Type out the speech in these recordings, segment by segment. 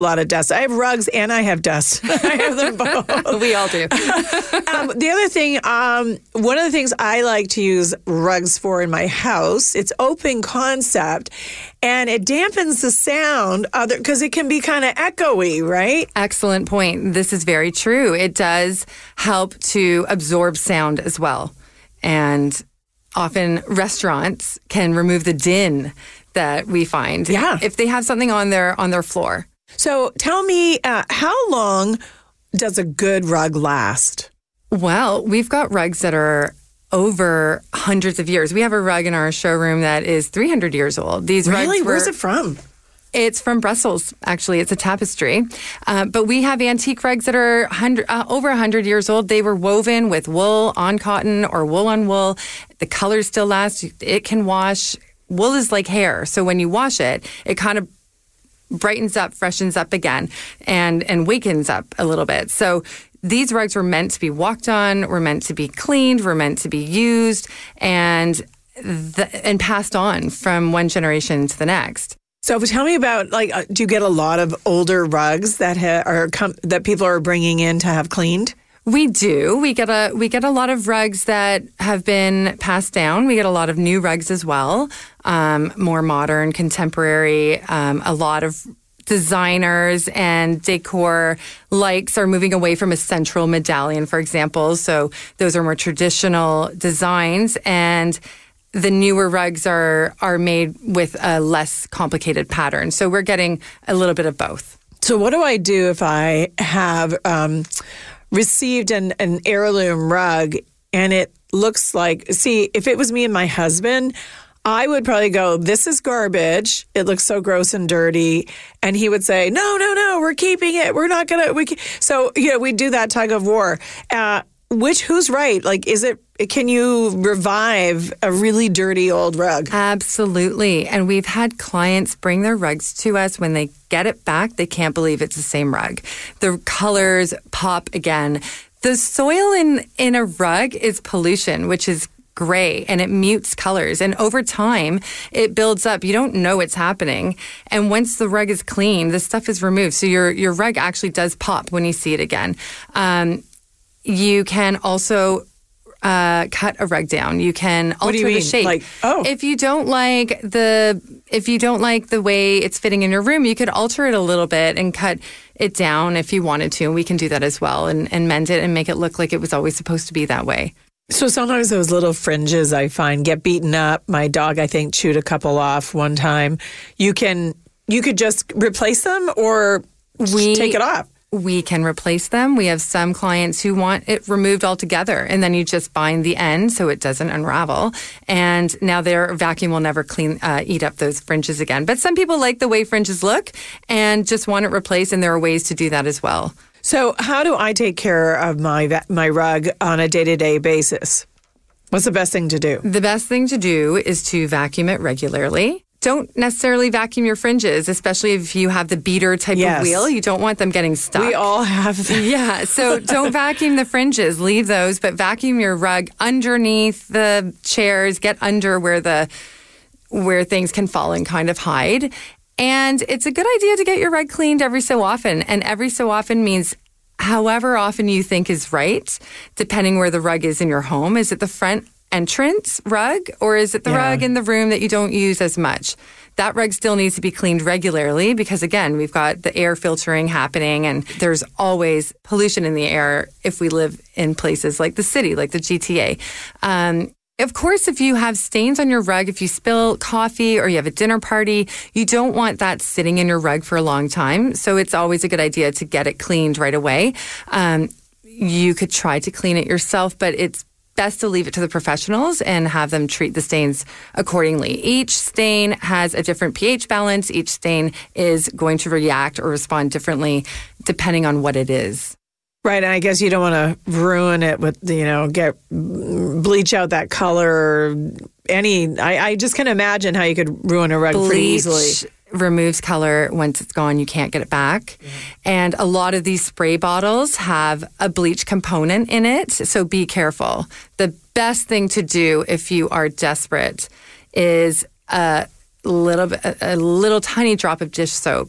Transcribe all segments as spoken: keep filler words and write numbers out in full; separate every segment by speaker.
Speaker 1: A lot of dust. I have rugs and I have dust. I have them both.
Speaker 2: We all do.
Speaker 1: um, the other thing, um, one of the things I like to use rugs for in my house, it's open concept, and it dampens the sound because it can be kind of echoey, right?
Speaker 2: Excellent point. This is very true. It does help to absorb sound as well. And often restaurants can remove the din that we find
Speaker 1: yeah.
Speaker 2: if they have something on their on their floor.
Speaker 1: So tell me, uh, how long does a good rug last?
Speaker 2: Well, we've got rugs that are over hundreds of years. We have a rug in our showroom that is three hundred years old. These
Speaker 1: really?
Speaker 2: rugs were,
Speaker 1: Where's it from?
Speaker 2: It's from Brussels, actually. It's a tapestry. Uh, but we have antique rugs that are one hundred, uh, over one hundred years old. They were woven with wool on cotton or wool on wool. The colors still last. It can wash. Wool is like hair. So when you wash it, it kind of brightens up, freshens up again, and and wakens up a little bit. So these rugs were meant to be walked on, were meant to be cleaned, were meant to be used, and the, and passed on from one generation to the next.
Speaker 1: So tell me about, like, uh, do you get a lot of older rugs that ha- are com- that people are bringing in to have cleaned?
Speaker 2: We do. We get a we get a lot of rugs that have been passed down. We get a lot of new rugs as well, um, more modern, contemporary. Um, a lot of designers and decor likes are moving away from a central medallion, for example. So those are more traditional designs, and the newer rugs are are made with a less complicated pattern. So we're getting a little bit of both.
Speaker 1: So what do I do if I have um, received an, an heirloom rug and it looks like, see, if it was me and my husband, I would probably go, this is garbage. It looks so gross and dirty. And he would say, no, no, no, we're keeping it. We're not going to. We So, you know, we do that tug of war. Uh, which, who's right? Like, is it, can you revive a really dirty old rug?
Speaker 2: Absolutely. And we've had clients bring their rugs to us. When they get it back, they can't believe it's the same rug. The colors pop again. The soil in, in a rug is pollution, which is gray, and it mutes colors. And over time, it builds up. You don't know it's happening. And once the rug is clean, the stuff is removed. So your, your rug actually does pop when you see it again. Um, you can also uh, cut a rug down. You can alter
Speaker 1: what do you
Speaker 2: the
Speaker 1: mean?
Speaker 2: shape.
Speaker 1: Like, oh.
Speaker 2: If you don't like the if you don't like the way it's fitting in your room, you could alter it a little bit and cut it down if you wanted to. And we can do that as well, and, and mend it and make it look like it was always supposed to be that way.
Speaker 1: So sometimes those little fringes I find get beaten up. My dog, I think, chewed a couple off one time. You can you could just replace them or
Speaker 2: we,
Speaker 1: take it off.
Speaker 2: We can replace them. We have some clients who want it removed altogether, and then you just bind the end so it doesn't unravel. And now their vacuum will never clean, uh, eat up those fringes again. But some people like the way fringes look and just want it replaced, and there are ways to do that as well.
Speaker 1: So how do I take care of my my rug on a day-to-day basis? What's the best thing to do?
Speaker 2: The best thing to do is to vacuum it regularly. Don't necessarily vacuum your fringes, especially if you have the beater type
Speaker 1: yes.
Speaker 2: of wheel. You don't want them getting stuck.
Speaker 1: We all have that.
Speaker 2: Yeah, so don't vacuum the fringes. Leave those, but vacuum your rug underneath the chairs. Get under where the where things can fall and kind of hide. And it's a good idea to get your rug cleaned every so often. And every so often means however often you think is right, depending where the rug is in your home. Is it the front entrance rug, or is it the
Speaker 1: yeah.
Speaker 2: rug in the room that you don't use as much? That rug still needs to be cleaned regularly because, again, we've got the air filtering happening, and there's always pollution in the air if we live in places like the city, like the G T A. Um, Of course, if you have stains on your rug, if you spill coffee or you have a dinner party, you don't want that sitting in your rug for a long time. So it's always a good idea to get it cleaned right away. Um, you could try to clean it yourself, but it's best to leave it to the professionals and have them treat the stains accordingly. Each stain has a different pH balance. Each stain is going to react or respond differently depending on what it is.
Speaker 1: Right, and I guess you don't want to ruin it with, you know, get bleach out that color or any. I, I just can imagine how you could ruin a rug
Speaker 2: Bleach
Speaker 1: pretty easily.
Speaker 2: Removes color. Once it's gone, you can't get it back. Yeah. And a lot of these spray bottles have a bleach component in it, so be careful. The best thing to do if you are desperate is a little, a little tiny drop of dish soap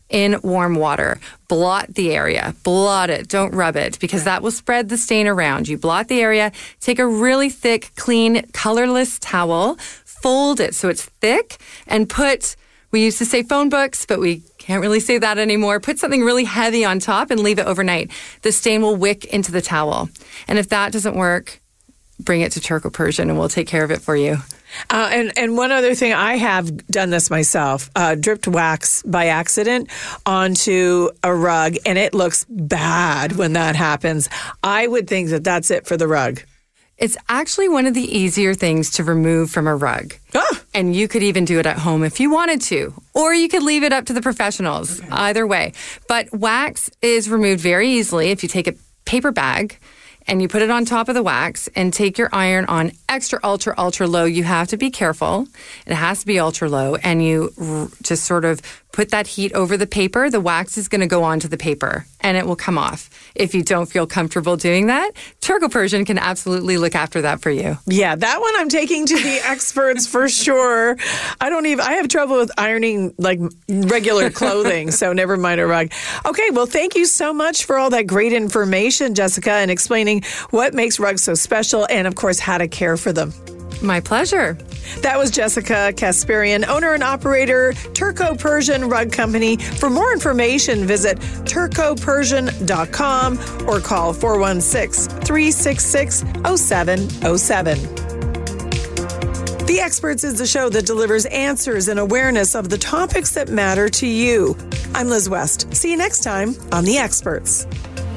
Speaker 2: in warm water. Blot the area. Blot it. Don't rub it because that will spread the stain around. You blot the area. Take a really thick, clean, colorless towel. Fold it so it's thick and put, we used to say phone books, but we can't really say that anymore. Put something really heavy on top and leave it overnight. The stain will wick into the towel. And if that doesn't work, bring it to Turco Persian and we'll take care of it for you.
Speaker 1: Uh, and, and one other thing, I have done this myself, uh, dripped wax by accident onto a rug, and it looks bad when that happens. I would think that that's it for the rug.
Speaker 2: It's actually one of the easier things to remove from a rug.
Speaker 1: Ah.
Speaker 2: And you could even do it at home if you wanted to. Or you could leave it up to the professionals. Okay. Either way. But wax is removed very easily if you take a paper bag and you put it on top of the wax and take your iron on extra, ultra, ultra low. You have to be careful. It has to be ultra low. And you r- just sort of put that heat over the paper. The wax is going to go onto the paper and it will come off. If you don't feel comfortable doing that, Turco Persian can absolutely look after that for you.
Speaker 1: Yeah, that one I'm taking to the experts for sure. I don't even, I have trouble with ironing like regular clothing, so never mind a rug. Okay, well, thank you so much for all that great information, Jessica, and explaining what makes rugs so special and, of course, how to care for them.
Speaker 2: My pleasure.
Speaker 1: That was Jessica Kasparian, owner and operator, Turco Persian Rug Company. For more information, visit turco persian dot com or call four one six, three six six, zero seven zero seven. The Experts is the show that delivers answers and awareness of the topics that matter to you. I'm Liz West. See you next time on The Experts.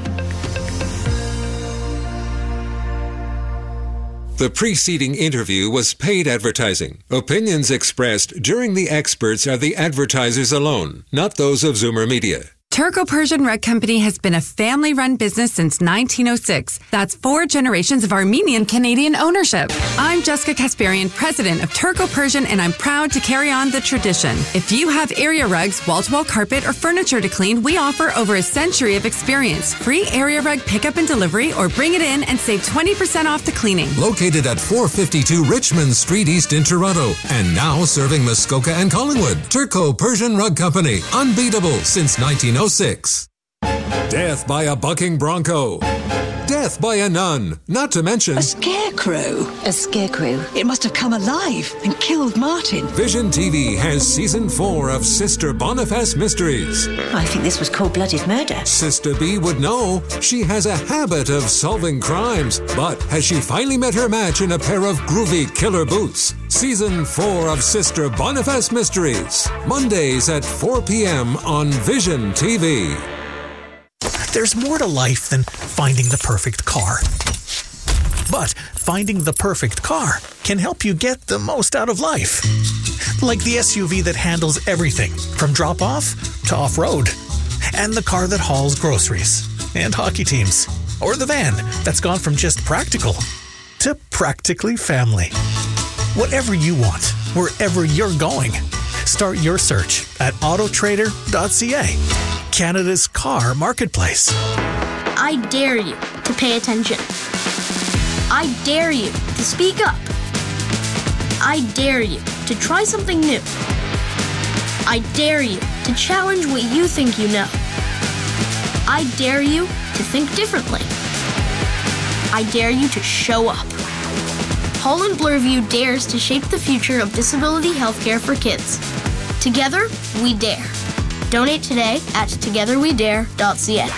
Speaker 3: The preceding interview was paid advertising. Opinions expressed during The Experts are the advertisers alone, not those of Zoomer Media.
Speaker 4: Turco Persian Rug Company has been a family-run business since nineteen oh six. That's four generations of Armenian-Canadian ownership. I'm Jessica Kasparian, president of Turco Persian, and I'm proud to carry on the tradition. If you have area rugs, wall-to-wall carpet, or furniture to clean, we offer over a century of experience. Free area rug pickup and delivery, or bring it in and save twenty percent off the cleaning.
Speaker 3: Located at four fifty-two Richmond Street East in Toronto, and now serving Muskoka and Collingwood. Turco Persian Rug Company, unbeatable since nineteen oh six. Death by a bucking bronco. Death by a nun. Not to mention...
Speaker 5: A scarecrow.
Speaker 6: A scarecrow.
Speaker 5: It must have come alive and killed Martin.
Speaker 3: Vision T V has season four of Sister Boniface Mysteries.
Speaker 6: I think this was cold-blooded murder.
Speaker 3: Sister B would know. She has a habit of solving crimes. But has she finally met her match in a pair of groovy killer boots? Season four of Sister Boniface Mysteries. Mondays at four p.m. on Vision T V.
Speaker 7: There's more to life than finding the perfect car. But finding the perfect car can help you get the most out of life. Like the S U V that handles everything from drop-off to off-road. And the car that hauls groceries and hockey teams. Or the van that's gone from just practical to practically family. Whatever you want, wherever you're going. Start your search at auto trader dot c a, Canada's car marketplace.
Speaker 8: I dare you to pay attention. I dare you to speak up. I dare you to try something new. I dare you to challenge what you think you know. I dare you to think differently. I dare you to show up. Holland Bloorview dares to shape the future of disability healthcare for kids. Together, we dare. Donate today at together we dare dot c a.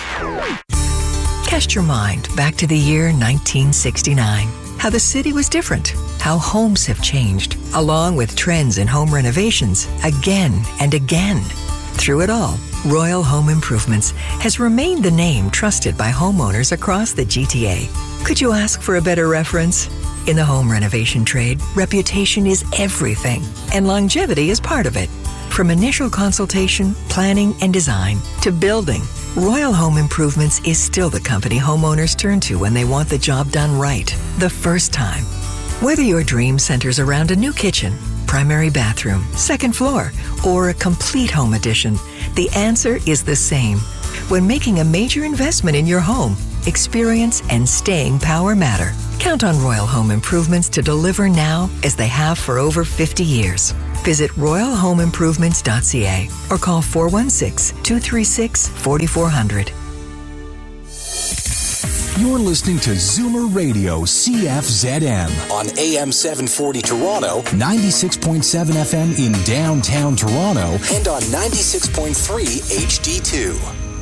Speaker 9: Cast your mind back to the year nineteen sixty-nine. How the city was different. How homes have changed, along with trends in home renovations, again and again. Through it all, Royal Home Improvements has remained the name trusted by homeowners across the G T A. Could you ask for a better reference? In the home renovation trade, reputation is everything, and longevity is part of it. From initial consultation, planning, and design to building, Royal Home Improvements is still the company homeowners turn to when they want the job done right, the first time. Whether your dream centers around a new kitchen, primary bathroom, second floor, or a complete home addition, the answer is the same. When making a major investment in your home, experience and staying power matter. Count on Royal Home Improvements to deliver now as they have for over fifty years. Visit royal home improvements dot c a or call four one six, two three six, four four zero zero.
Speaker 10: You're listening to Zoomer Radio C F Z M on A M seven forty Toronto, ninety-six point seven F M in downtown Toronto, and on ninety-six point three H D two.